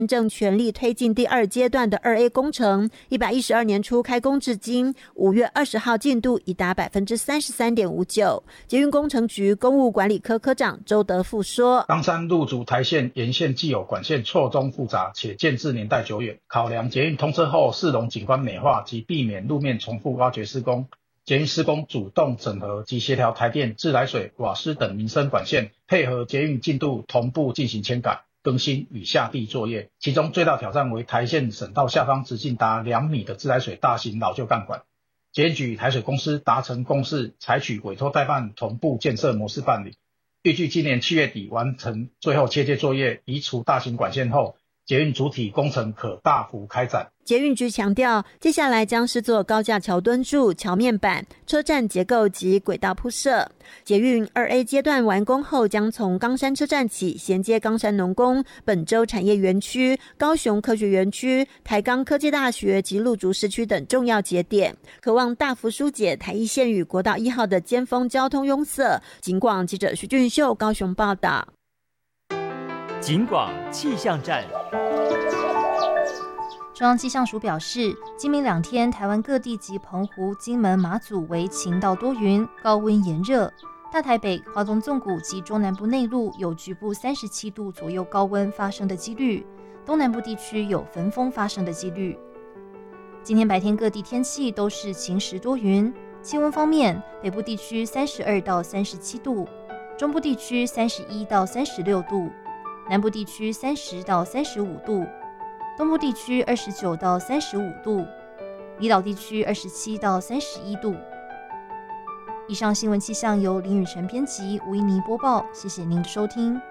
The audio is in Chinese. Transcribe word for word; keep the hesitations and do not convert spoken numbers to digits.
正全力推进第二阶段的二 A 工程，一百一十二年初开工至今，五月二十号进度已达百分之三十三点五九。捷运工程局公务管理科科长周德富说：“ 冈山路竹台线沿线既有管线错综复杂，且建制年代久远，考量捷运通车后市容景观美化及避免路面重复挖掘施工，捷运施工主动整合及协调台电、自来水、瓦斯等民生管线，配合捷运进度同步进行迁改。”更新与下地作业，其中最大挑战为台线省道下方直径达两米的自来水大型老旧干管。捷运局与台水公司达成共识，采取委托代办同步建设模式办理，预计今年七月底完成最后切接作业，移除大型管线后，捷运主体工程可大幅开展。 捷运局强调，接下来将是做高架桥墩柱、桥面板、车站结构及轨道铺设。捷运二 A 阶段完工后，将从冈山车站起衔接冈山农工、本州产业园区、高雄科学园区、台钢科技大学及鹿竹市区等重要节点，可望大幅疏解台一线与国道一号的尖峰交通拥塞。警广记者徐俊秀高雄报道。 警广气象站。 中央气象署表示，今明两天台湾各地及澎湖、金门、马祖为晴到多云，高温炎热。大台北、华东纵谷及中南部内陆有局部三十七度左右高温发生的几率，东南部地区有焚风发生的几率。今天白天各地天气都是晴时多云，气温方面，北部地区三十二到三十七度，中部地区三十一到三十六度，南部地区三十到三十五度。东部地区二十九到三十五度，离岛地区二十七到三十一度。以上新闻气象由林雨晨编辑，吴依妮播报，谢谢您的收听。